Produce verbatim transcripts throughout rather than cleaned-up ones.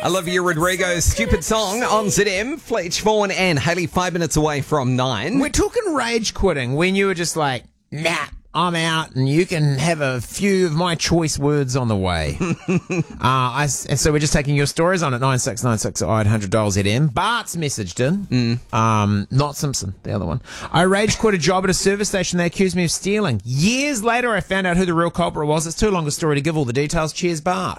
Olivia Rodrigo's Stupid Song on Z M. Fletch Vaughan and Hayley, five minutes away from nine. We're talking rage quitting when you were just like, nah, I'm out and you can have a few of my choice words on the way. uh, I, and so we're just taking your stories on at nine six nine six oh one hundred dial Z M. Bart's messaged in. Mm. Um, not Simpson, the other one. I rage quit a job at a service station. They accused me of stealing. Years later, I found out who the real culprit was. It's too long a story to give all the details. Cheers, Bart.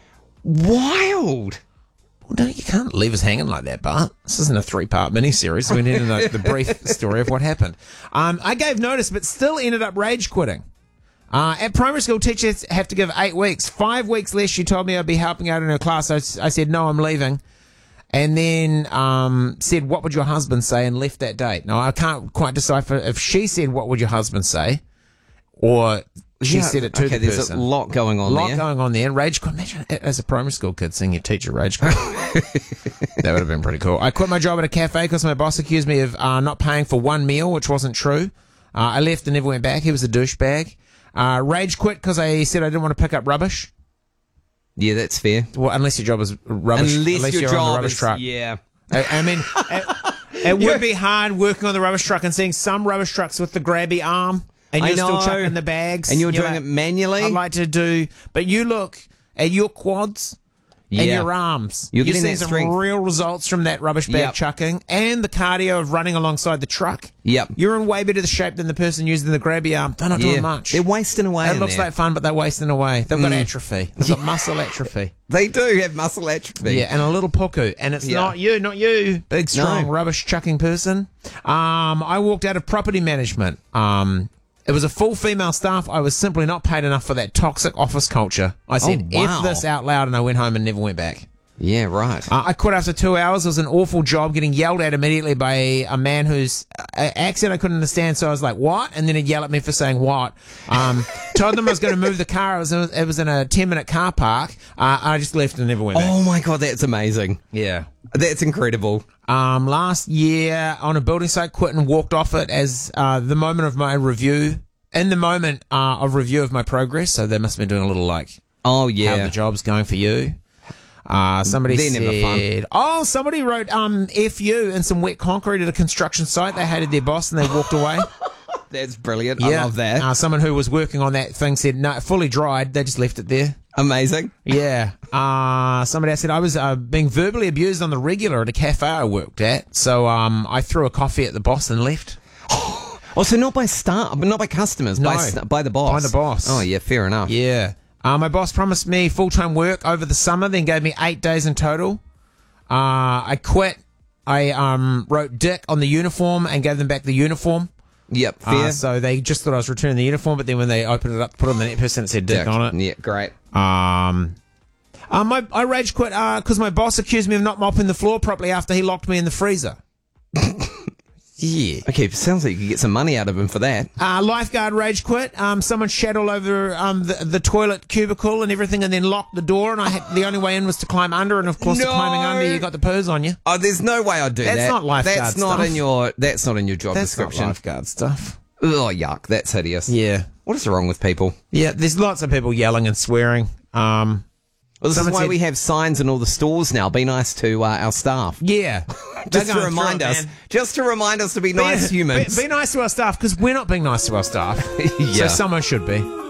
Wild. Well, no, you can't leave us hanging like that, Bart. This isn't a three-part mini-series. So we need to know the brief story of what happened. Um, I gave notice, but still ended up rage quitting. Uh, at primary school, teachers have to give eight weeks. Five weeks less, she told me I'd be helping out in her class. I, I said, no, I'm leaving. And then um, said, what would your husband say, and left that date. Now, I can't quite decipher if she said, what would your husband say, or she Yeah, said it to okay, the there's person. a lot going on A lot there. going on there. Rage quit. Imagine as a primary school kid seeing your teacher rage quit. That would have been pretty cool. I quit my job at a cafe because my boss accused me of uh, not paying for one meal, which wasn't true. Uh, I left and never went back. He was a douchebag. Uh, rage quit because I said I didn't want to pick up rubbish. Yeah, that's fair. Well, unless your job is rubbish. Unless, your you're job on the rubbish is, truck. yeah. I, I mean, it, it would be hard working on the rubbish truck and seeing some rubbish trucks with the grabby arm. And I you're still know. chucking the bags. And you're You're doing like, it manually. I'd like to do, but you look at your quads and Yeah. your arms. You're You're getting seeing that some strength. real results from that rubbish bag Yep. chucking and the cardio of running alongside the truck. Yep. You're in way better shape than the person using the grabby arm. They're not Yeah. doing much. They're wasting away. It in looks there. like fun, but they're wasting away. They've got Mm. atrophy. They've got muscle atrophy. They do have muscle atrophy. Yeah, and a little puku. And it's Yeah. not you, not you, big, strong, No. rubbish chucking person. Um, I walked out of property management. Um, it was a full female staff. I was simply not paid enough for that toxic office culture. I said, Oh, wow. F this out loud, and I went home and never went back. Yeah, right. Uh, I quit after two hours. It was an awful job, getting yelled at immediately by a, a man whose uh, accent I couldn't understand. So I was like, what? And then he'd yell at me for saying what. Um, told them I was going to move the car. It was, it was in a ten-minute car park. Uh, I just left and never went back. Oh my God, that's amazing. Yeah. That's incredible. Um, last year on a building site, quit and walked off it as uh, the moment of my review. In the moment uh, of review of my progress. So they must have been doing a little like, Oh how yeah. the job's going for you. Uh, somebody They're never said, oh, somebody wrote, um, F you in some wet concrete at a construction site. They hated their boss and they walked away. That's brilliant. I love that. Uh, someone who was working on that thing said, no, fully dried. They just left it there. Amazing. Yeah. Uh, somebody else said, I was uh, being verbally abused on the regular at a cafe I worked at. So, um, I threw a coffee at the boss and left. Oh, so not by staff, but not by customers, No. by st- by the boss. By the boss. Oh yeah, fair enough. Yeah. Uh, my boss promised me full-time work over the summer, then gave me eight days in total. Uh, I quit. I um, wrote Dick on the uniform and gave them back the uniform. Yep, fair. Uh, so they just thought I was returning the uniform, but then when they opened it up, put on the net person, it said Dick on it. Yeah, great. Um, uh, my, I rage quit because my boss accused me of not mopping the floor properly after he locked me in the freezer. Yeah. Okay, sounds like you could get some money out of him for that. Uh, lifeguard rage quit. Um, someone shat all over um, the, the toilet cubicle and everything, and then locked the door. And I had, the only way in was to climb under, and of course, No. the climbing under, you got the poos on you. Oh, there's no way I'd do That's that. not lifeguard That's not stuff. in your. That's not in your job That's description. not lifeguard stuff. Oh, yuck! That's hideous. Yeah, What is wrong with people? yeah. There's lots of people yelling and swearing. Um, Well, this Someone is why said- we have signs in all the stores now. Be nice to uh, our staff. yeah, Just They're to going remind through it, us. man. Just to remind us to be nice Be- humans. Be, be nice to our staff because we're not being nice to our staff. Yeah. So someone should be.